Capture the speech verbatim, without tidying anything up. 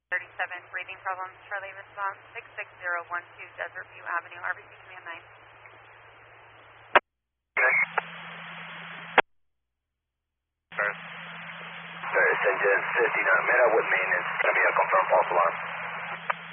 thirty-seven, breathing problems, Charlie response, six six zero one two Desert View Avenue, R B C Command nine. First. First, engine fifty-nine, met up with maintenance, it's going to be a confirmed false alarm.